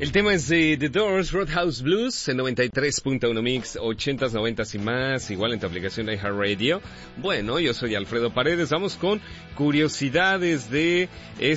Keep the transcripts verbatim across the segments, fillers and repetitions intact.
El tema es de The Doors, Roadhouse Blues, en noventa y tres punto uno Mix, ochentas, noventas y más, igual en tu aplicación de iHeartRadio. Bueno, yo soy Alfredo Paredes, vamos con curiosidades de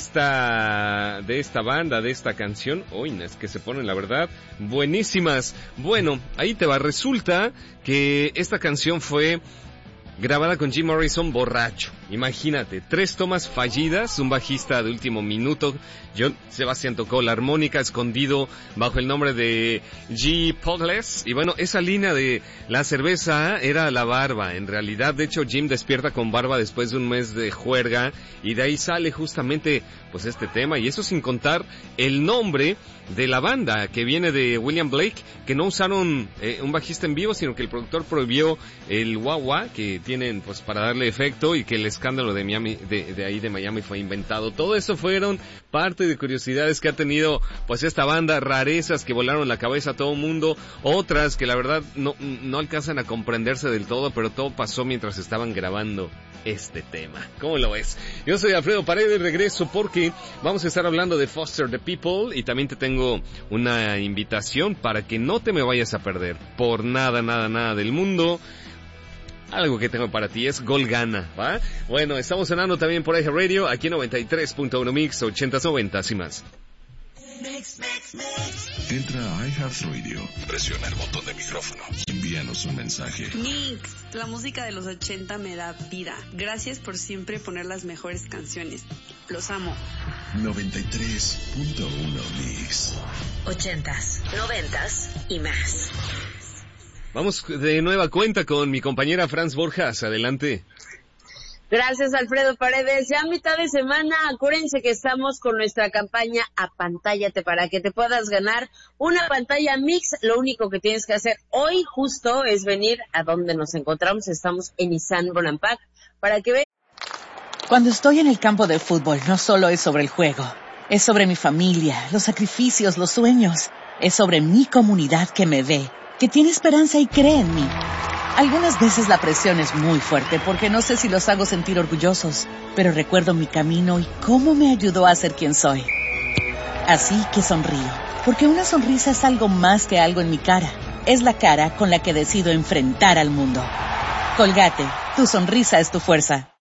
esta, de esta banda, de esta canción. Uy, es que se ponen, la verdad, buenísimas. Bueno, ahí te va, resulta que esta canción fue grabada con Jim Morrison borracho. Imagínate, tres tomas fallidas, un bajista de último minuto. John Sebastian tocó la armónica escondido bajo el nombre de G. Pogles. Y bueno, esa línea de la cerveza era la barba. En realidad, de hecho, Jim despierta con barba después de un mes de juerga. Y de ahí sale justamente pues este tema. Y eso sin contar el nombre de la banda, que viene de William Blake, que no usaron eh, un bajista en vivo, sino que el productor prohibió el wah-wah que tienen pues para darle efecto, y que el escándalo de Miami, de, de ahí de Miami fue inventado. Todo eso fueron parte de curiosidades que ha tenido pues esta banda, rarezas que volaron la cabeza a todo el mundo, otras que la verdad no, no alcanzan a comprenderse del todo, pero todo pasó mientras estaban grabando este tema. ¿Cómo lo ves? Yo soy Alfredo Paredes, regreso porque vamos a estar hablando de Foster the People, y también te tengo una invitación para que no te me vayas a perder por nada, nada, nada del mundo. Algo que tengo para ti es Golgana, ¿va? Bueno, estamos sonando también por iHeartRadio, aquí en noventa y tres punto uno Mix, ochentas, noventas y más. Mix, mix, mix. Entra a iHeartRadio, presiona el botón de micrófono y envíanos un mensaje. Mix, la música de los ochenta me da vida. Gracias por siempre poner las mejores canciones. Los amo. noventa y tres punto uno Mix. Ochentas, noventas y más. Vamos de nueva cuenta con mi compañera Franz Borjas, adelante. Gracias, Alfredo Paredes. Ya a mitad de semana, acuérdense que estamos con nuestra campaña Apantállate para que te puedas ganar una pantalla Mix. Lo único que tienes que hacer hoy justo es venir a donde nos encontramos. Estamos en Nissan Bonampak para que veas. Cuando estoy en el campo de fútbol, no solo es sobre el juego. Es sobre mi familia, los sacrificios, los sueños. Es sobre mi comunidad que me ve, que tiene esperanza y cree en mí. Algunas veces la presión es muy fuerte porque no sé si los hago sentir orgullosos, pero recuerdo mi camino y cómo me ayudó a ser quien soy. Así que sonrío, porque una sonrisa es algo más que algo en mi cara. Es la cara con la que decido enfrentar al mundo. Colgate, tu sonrisa es tu fuerza.